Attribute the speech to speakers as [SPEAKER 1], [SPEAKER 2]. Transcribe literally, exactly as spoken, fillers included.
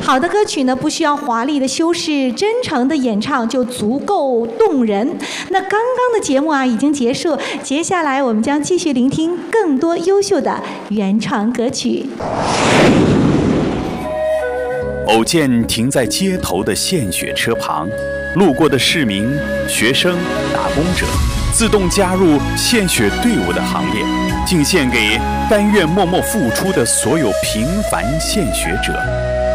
[SPEAKER 1] 好的歌曲呢，不需要华丽的修饰，真诚的演唱就足够动人。那刚刚的节目啊已经结束，接下来我们将继续聆听更多优秀的原创歌曲。
[SPEAKER 2] 偶见停在街头的献血车旁，路过的市民、学生、打工者自动加入献血队伍的行列，敬献给甘愿默默付出的所有平凡献血者。